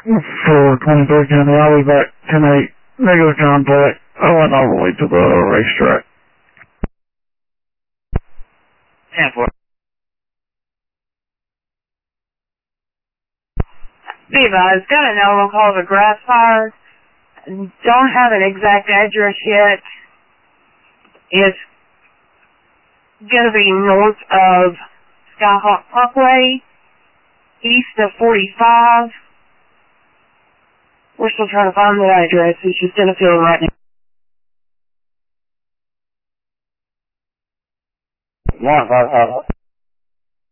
for 23rd County. I'll be back tonight. Negative contact. I went all the way to the racetrack. 10-4. Viva, I've got an element called a grass fire. Don't have an exact address yet. It's going to be north of Skyhawk Parkway, east of 45. We're still trying to find the address. It's just in a field right now. 155.